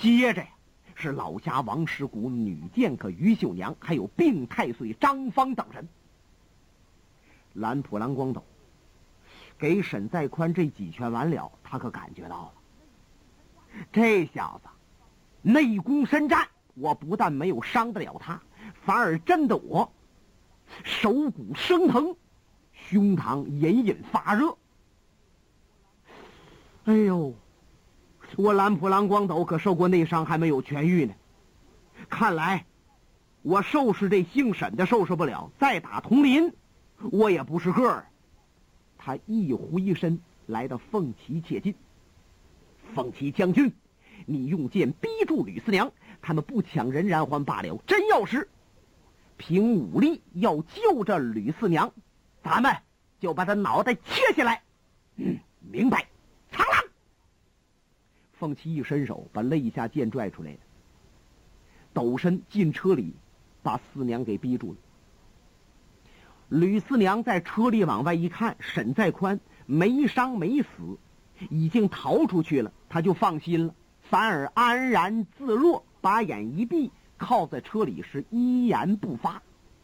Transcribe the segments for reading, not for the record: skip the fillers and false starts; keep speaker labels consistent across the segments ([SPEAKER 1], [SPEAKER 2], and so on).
[SPEAKER 1] 接着呀，是老侠王师古、女剑客于秀娘，还有病太岁张芳等人。蓝普蓝光斗给沈再宽这几拳完了，他可感觉到了，这小子内功深湛，我不但没有伤得了他，反而震得我手骨生疼，胸膛隐隐发热。哎呦，我蓝普蓝光斗可受过内伤，还没有痊愈呢。看来我收拾这姓沈的收拾不了，再打佟林我也不是个儿。他一回身来到凤岐切近。凤岐将军，你用剑逼住吕四娘，他们不抢人然还罢了，真要是凭武力要救这吕四娘，咱们就把他脑袋切下来。明白。苍狼！凤岐一伸手，把肋下剑拽出来了，抖身进车里，把四娘给逼住了。吕四娘在车里往外一看，沈再宽没伤没死，已经逃出去了，他就放心了，反而安然自若，把眼一闭，靠在车里是一言不发。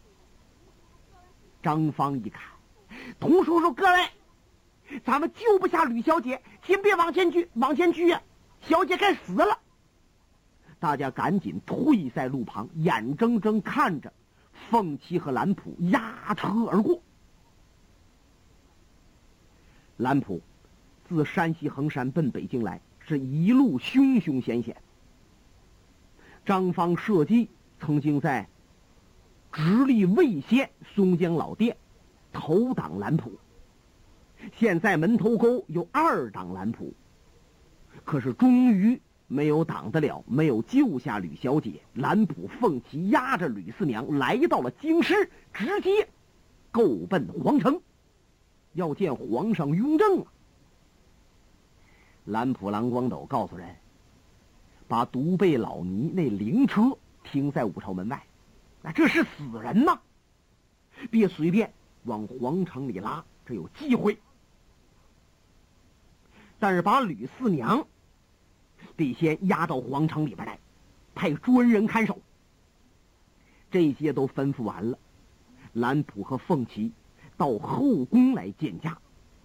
[SPEAKER 1] 张芳一看，童叔叔，各位，咱们救不下吕小姐，先别往前去呀，小姐该死了。大家赶紧退在路旁，眼睁睁看着凤岐和蓝普压车而过。蓝普自山西衡山奔北京来，是一路凶凶险险。张芳设计曾经在直隶魏县松江老店头挡蓝普，现在门头沟有二挡蓝普，可是终于没有挡得了，没有救下吕小姐。蓝普凤岐压着吕四娘来到了京师，直接够奔皇城，要见皇上雍正啊。蓝普蓝光斗告诉人，把独背老尼那灵车停在武朝门外，那这是死人呐，别随便往皇城里拉，这有机会。但是把吕四娘得先押到皇城里边来，派专人看守。这些都吩咐完了，蓝普和凤岐到后宫来见驾。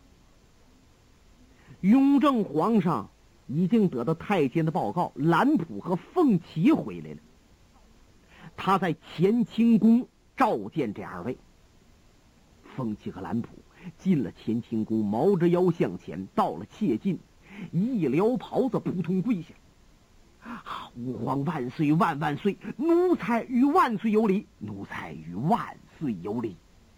[SPEAKER 1] 雍正皇上已经得到太监的报告，蓝普和凤岐回来了。他在乾清宫召见这二位。凤岐和蓝普进了乾清宫，毛着腰向前，到了切近，一撩袍子，扑通跪下。吾皇万岁万万岁，奴才与万岁有礼，奴才与万岁有礼。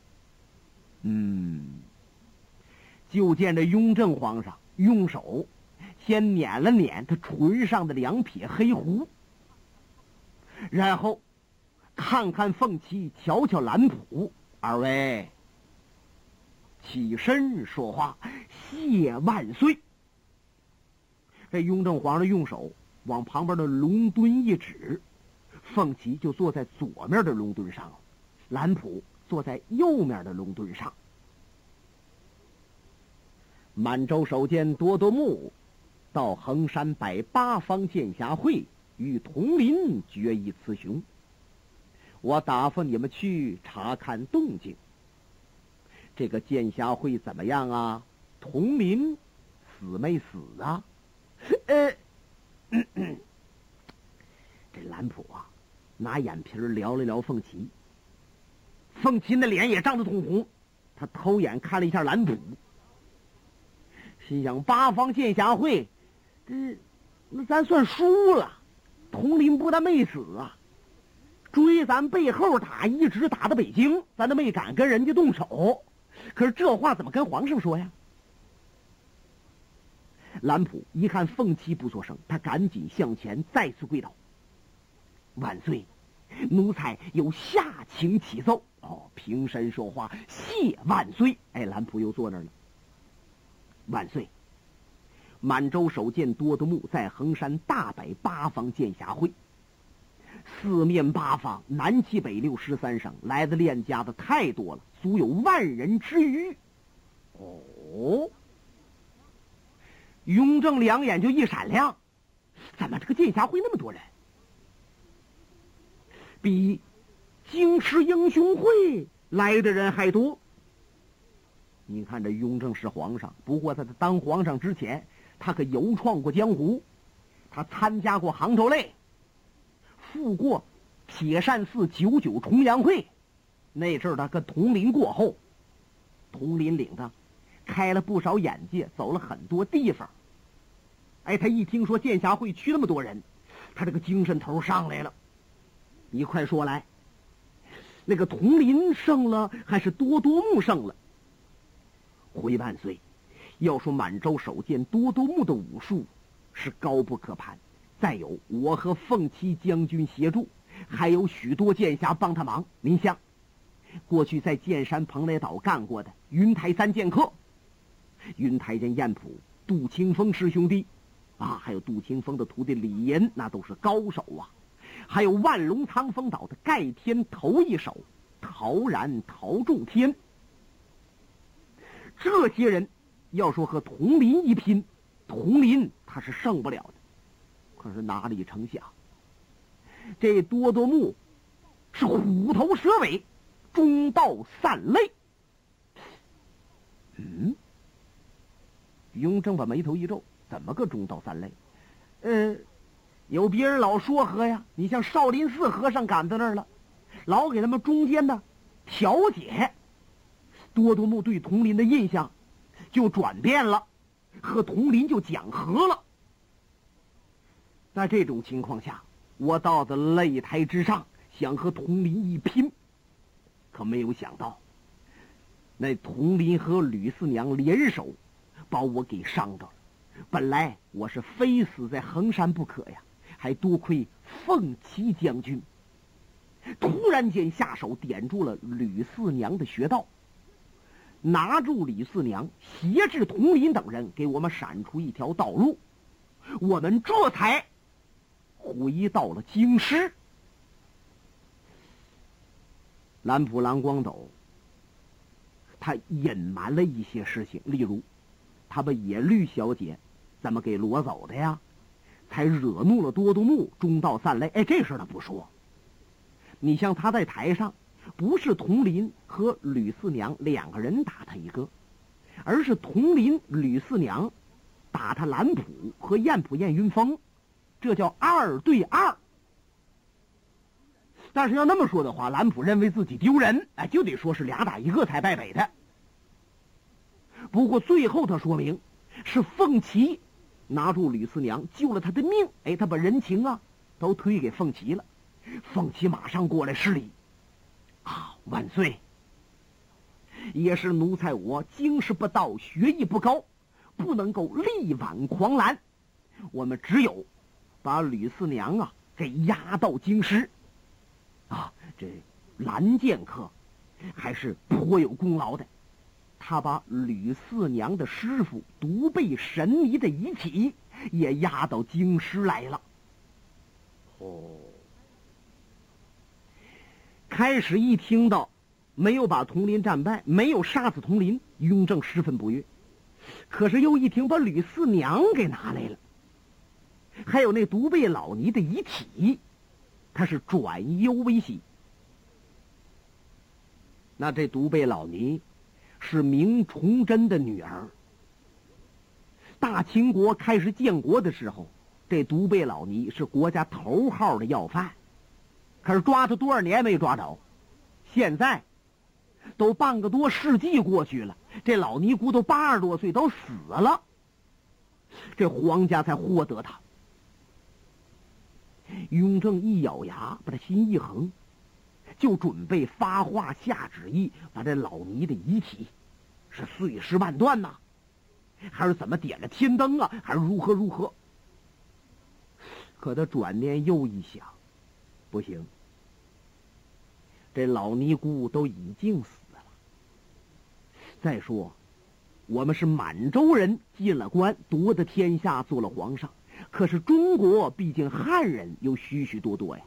[SPEAKER 1] 就见这雍正皇上用手先捻了捻他唇上的两撇黑胡，然后看看凤岐，瞧瞧蓝普，二位起身说话，谢万岁。这雍正皇上用手往旁边的龙墩一指，凤岐就坐在左面的龙墩上，蓝普坐在右面的龙墩上。满洲守监多多木到衡山摆八方剑侠会，与佟林决议雌雄。我打发你们去查看动静。这个剑侠会怎么样啊？佟林死没死啊？这蓝普啊，拿眼皮撩了撩凤岐，凤岐的脸也涨得通红，他偷眼看了一下蓝普，心想八方剑侠会，那咱算输了。佟林不但没死啊，追咱背后打，一直打到北京，咱都没敢跟人家动手。可是这话怎么跟皇上说呀？蓝普一看凤岐不作声，他赶紧向前再次跪倒。万岁，奴才有下情启奏。平身说话，谢万岁。蓝普又坐那儿了。万岁，满洲守监多德木在衡山大摆八方剑侠会，四面八方，南七北六13省来的练家的太多了，足有万人之余。雍正两眼就一闪亮， 怎么这个剑侠会那么多人？比京师英雄会来的人还多。你看这雍正是皇上，不过他在当皇上之前，他可游创过江湖，他参加过杭州擂，赴过铁扇寺99重阳会。那阵儿他跟佟麟过后，佟麟领他开了不少眼界，走了很多地方。哎，他一听说剑侠会去那么多人，他这个精神头上来了。你快说来，那个佟麟胜了还是多多木胜了？回万岁，要说满洲首见多多木的武术是高不可攀，再有我和凤七将军协助，还有许多剑侠帮他忙。您像过去在剑山蓬莱岛干过的云台三剑客，云台见燕普、杜清风师兄弟啊，还有杜清风的徒弟李岩，那都是高手啊。还有万龙苍风岛的盖天头一手陶然、陶仲天，这些人要说和佟麟一拼，佟麟他是胜不了的。可是哪里成想，这多多木是虎头蛇尾，中道散泪。雍正把眉头一皱，怎么个中道散泪？有别人老说和呀，你像少林寺和尚赶到那儿了，老给他们中间的调解，多多木对佟麟的印象就转变了，和佟麟就讲和了。在这种情况下，我到了擂台之上，想和佟麟一拼，可没有想到，那佟麟和吕四娘联手，把我给伤着了。本来我是非死在衡山不可呀，还多亏凤七将军突然间下手点住了吕四娘的穴道，拿住吕四娘，挟制佟麟等人，给我们闪出一条道路，我们这才回到了京师。蓝普蓝光斗他隐瞒了一些事情，例如他把野绿小姐怎么给掳走的呀，才惹怒了多多木，中道散泪。哎，这事他不说。你像他在台上，不是佟麟和吕四娘两个人打他一个，而是佟麟、吕四娘打他蓝普和燕普燕云峰，这叫2对2。但是要那么说的话，蓝普认为自己丢人，哎，就得说是俩打一个才败北的。不过最后他说明是凤琪拿住吕四娘，救了他的命。哎，他把人情啊都推给凤琪了。凤琪马上过来施礼啊，万岁！也是奴才我经世不道，学艺不高，不能够力挽狂澜。我们只有把吕四娘啊给押到京师啊。这蓝剑客还是颇有功劳的，他把吕四娘的师傅独背神尼的遗体也押到京师来了。开始一听到没有把佟麟战败，没有杀死佟麟，雍正十分不悦。可是又一听把吕四娘给拿来了，还有那独背老尼的遗体，他是转忧为喜。那这独背老尼是明崇祯的女儿。大清国开始建国的时候，这独背老尼是国家头号的要犯，可是抓他多少年没抓着，现在都半个多世纪过去了，这老尼姑都80多岁都死了，这皇家才获得他。雍正一咬牙，把他心一横，就准备发话下旨意，把这老尼的遗体是碎尸万段呐，还是怎么点了天灯啊，还是如何如何。可他转念又一想，不行，这老尼姑都已经死了。再说我们是满洲人，进了关，夺得天下，做了皇上，可是中国毕竟汉人有许许多多呀。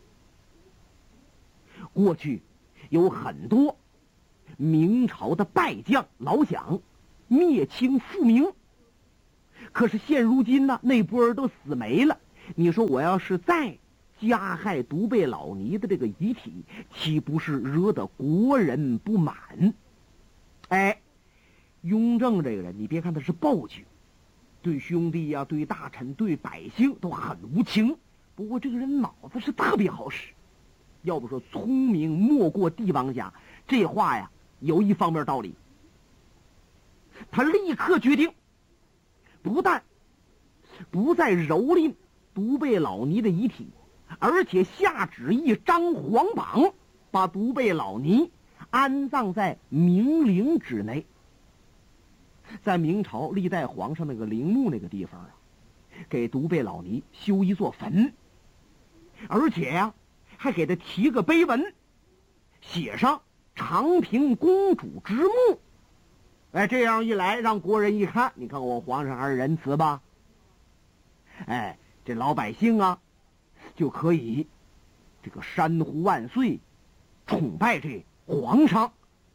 [SPEAKER 1] 过去有很多明朝的败将老想灭清复明，可是现如今呢，那波人都死没了， 你说我要是再加害独背老尼的这个遗体，岂不是惹得国人不满？哎，雍正这个人，你别看他是暴君，对兄弟呀、对大臣、对百姓都很无情，不过这个人脑子是特别好使。要不说聪明莫过帝王家，这话呀有一方面道理。他立刻决定，不但不再蹂躏独背老尼的遗体，而且下旨一张皇榜，把独背老尼安葬在明陵之内。在明朝历代皇上那个陵墓那个地方啊，给独背老尼修一座坟，而且呀，还给他题个碑文，写上长平公主之墓。哎，这样一来，让国人一看，你看我皇上还是仁慈吧？哎，这老百姓啊，就可以这个山呼万岁，崇拜这皇上。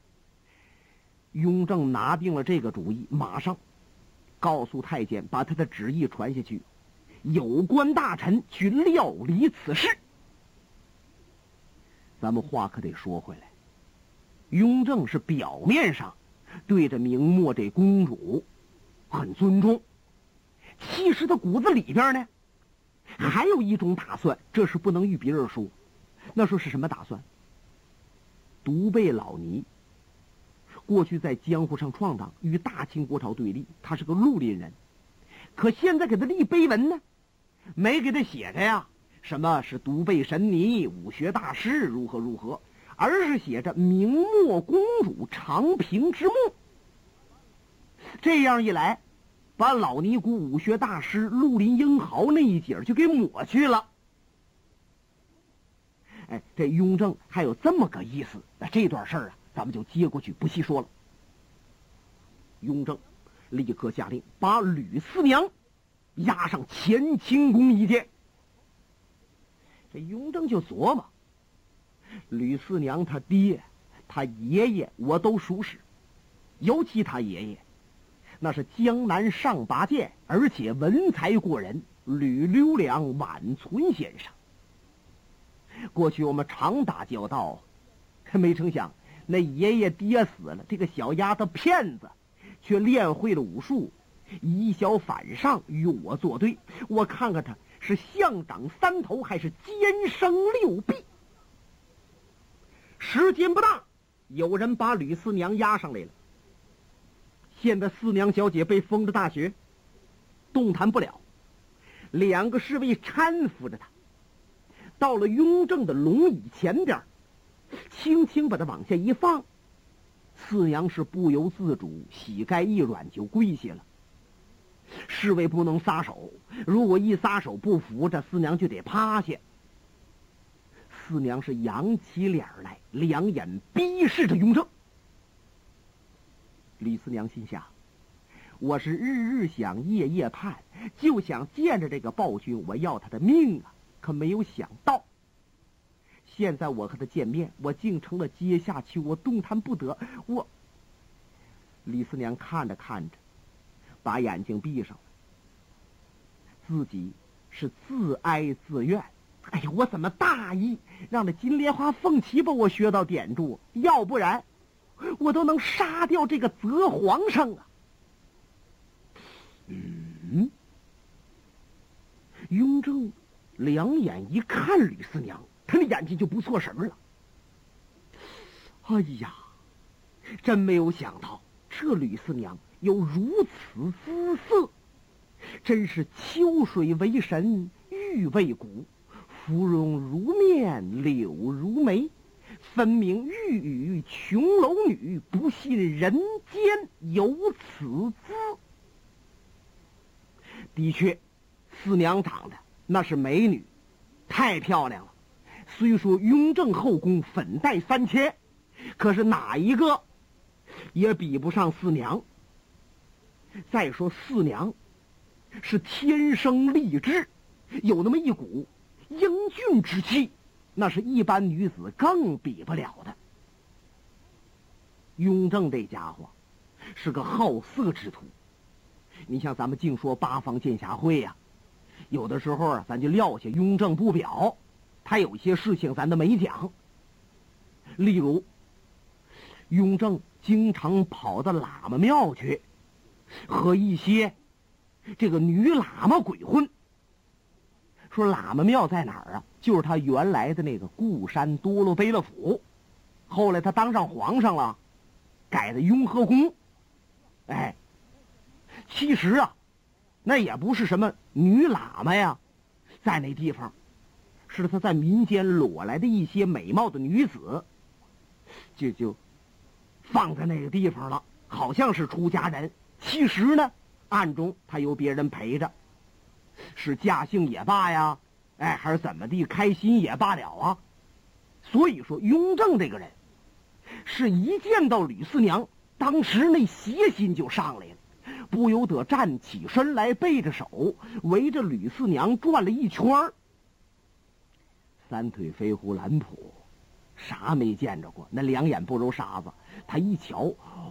[SPEAKER 1] 雍正拿定了这个主意，马上告诉太监，把他的旨意传下去，有关大臣去料理此事。咱们话可得说回来，雍正是表面上对着明末这公主很尊重，其实他骨子里边呢还有一种打算，这是不能与别人说。那说是什么打算？独背老尼过去在江湖上闯荡，与大清国朝对立，他是个绿林人，可现在给他立碑文呢，没给他写着呀什么是独背神尼武学大师如何如何，而是写着明末公主长平之墓。这样一来，把老尼姑武学大师绿林英豪那一截就给抹去了。哎，这雍正还有这么个意思。那这段事儿啊，咱们就接过去不细说了。雍正立刻下令把吕四娘押上乾清宫一见。这雍正就琢磨，吕四娘他爹他爷爷我都熟识，尤其他爷爷那是江南上拔剑，而且文才过人，吕留良晚存先生。过去我们常打交道，可没成想那爷爷爹死了，这个小丫头骗子却练会了武术，以小反上与我作对。我看看他是象长三头还是尖生六臂。时间不大，有人把吕四娘押上来了。现在四娘小姐被封着大学，动弹不了，两个侍卫搀扶着她，到了雍正的龙椅前边，轻轻把她往下一放。四娘是不由自主，膝盖一软就跪下了。侍卫不能撒手，如果一撒手不服，这四娘就得趴下。四娘是扬起脸来，两眼逼视着雍正。吕四娘心想，我是日日想夜夜盼，就想见着这个暴君，我要他的命啊！可没有想到，现在我和他见面，我竟成了阶下囚，我动弹不得。吕四娘看着看着，把眼睛闭上了，自己是自哀自怨。哎呀，我怎么大意，让这金莲花凤旗把我学到点住，要不然我都能杀掉这个贼皇上啊！雍正两眼一看吕四娘，他的眼睛就不错神了。哎呀，真没有想到这吕四娘有如此姿色，真是秋水为神，玉为骨，芙蓉如面，柳如眉，分明玉宇琼楼女，不信人间有此姿。的确，四娘长得那是美女，太漂亮了。虽说雍正后宫粉黛三千，可是哪一个也比不上四娘。再说四娘是天生丽质，有那么一股英俊之气，那是一般女子更比不了的。雍正这家伙是个好色之徒，你像咱们净说八方剑侠会呀， 有的时候啊，咱就撂下雍正不表，他有些事情咱都没讲。例如，雍正经常跑到喇嘛庙去，和一些这个女喇嘛鬼混。说喇嘛庙在哪儿啊？就是他原来的那个固山多罗贝勒府，后来他当上皇上了，改的雍和宫。哎，其实啊，那也不是什么女喇嘛呀，在那地方，是他在民间裸来的一些美貌的女子，就放在那个地方了，好像是出家人，其实呢，暗中他有别人陪着，是驾幸也罢呀，哎，还是怎么地开心也罢了啊。所以说，雍正这个人，是一见到吕四娘，当时那邪心就上来了，不由得站起身来，背着手围着吕四娘转了一圈。三腿飞狐蓝普啥没见着过，那两眼不揉沙子，他一瞧，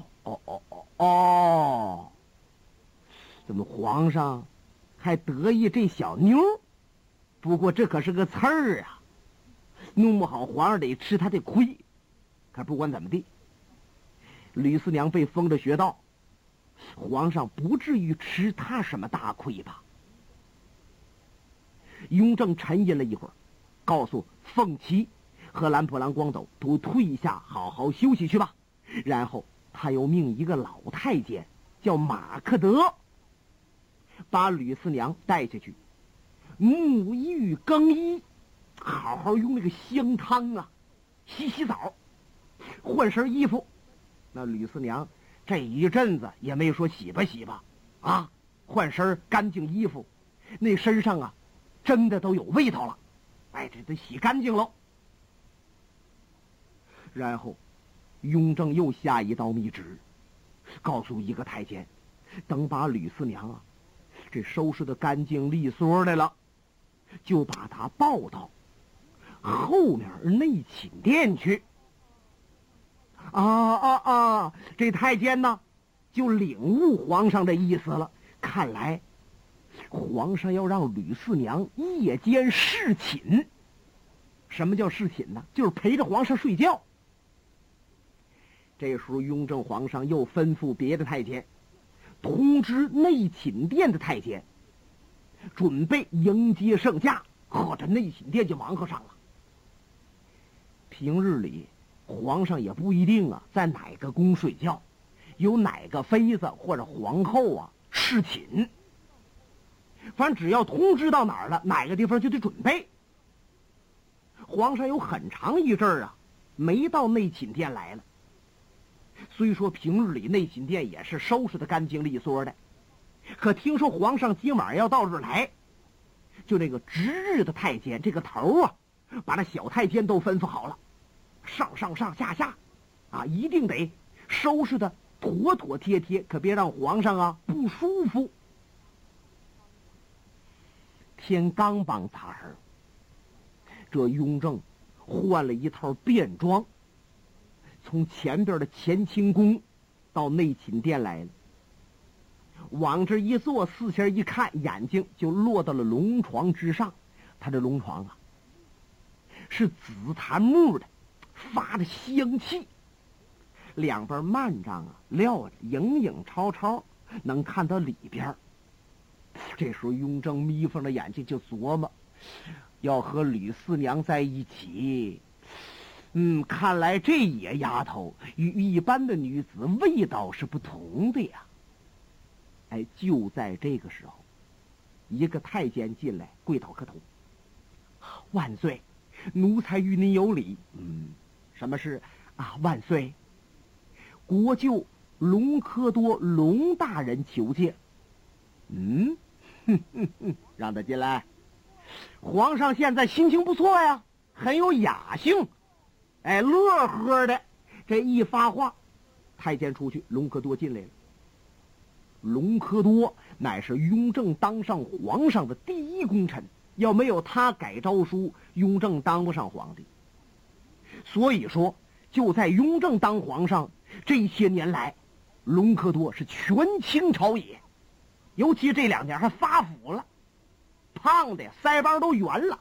[SPEAKER 1] 哦，怎么皇上还得意这小妞？不过这可是个刺儿啊，弄不好皇上得吃他的亏。可不管怎么地，吕四娘被封着学道，皇上不至于吃他什么大亏吧？雍正沉吟了一会儿，告诉凤琪和蓝普蓝光斗都退下，好好休息去吧。然后他又命一个老太监叫马克德，把吕四娘带下去，沐浴更衣，好好用那个香汤啊洗澡，换身衣服。那吕四娘这一阵子也没说洗吧洗吧啊，换身干净衣服，那身上啊真的都有味道了，哎，这得洗干净喽。然后雍正又下一道密旨，告诉一个太监，等把吕四娘啊这收拾得干净利索来了，就把他抱到后面内寝殿去。这太监呢就领悟皇上的意思了，看来皇上要让吕四娘夜间侍寝。什么叫侍寝呢？就是陪着皇上睡觉。这时候雍正皇上又吩咐别的太监通知内寝殿的太监准备迎接圣驾，这内寝殿就忙活上了。平日里皇上也不一定啊在哪个宫睡觉，有哪个妃子或者皇后啊侍寝，反正只要通知到哪儿了，哪个地方就得准备。皇上有很长一阵儿啊没到内寝殿来了，虽说平日里内寝殿也是收拾得干净利索的，可听说皇上今晚要到这儿来，就那个值日的太监这个头啊，把那小太监都吩咐好了，上下啊，一定得收拾的妥妥帖帖，可别让皇上啊不舒服。天刚帮擦儿，这雍正换了一套便装，从前边的乾清宫到内寝殿来了。往这一坐，四下一看，眼睛就落到了龙床之上。他这龙床啊是紫檀木的，发着香气，两边幔帐啊撂着，影影绰绰，能看到里边。这时候雍正眯缝着眼睛就琢磨，要和吕四娘在一起，看来这野丫头与一般的女子味道是不同的呀。哎，就在这个时候，一个太监进来跪倒磕头，万岁，奴才与您有礼。什么事啊？万岁，国舅隆科多隆大人求见。让他进来。皇上现在心情不错呀，很有雅兴，哎，乐呵的。这一发话，太监出去，隆科多进来了。隆科多乃是雍正当上皇上的第一功臣，要没有他改诏书，雍正当不上皇帝。所以说，就在雍正当皇上这些年来，隆科多是权倾朝野，尤其这2年还发福了， 胖的腮帮都圆了。